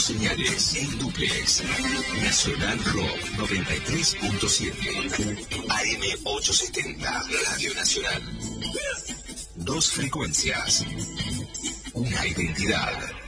señales en duplex. Nacional Rock 93.7. AM870. Radio Nacional. Dos frecuencias. Una identidad.